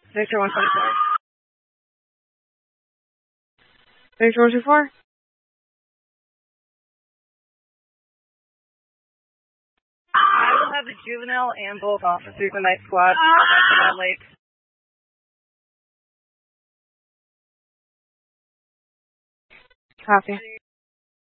Victor 144. Victor 124. I will have the juvenile and both officers in night squad at Lake. Copy.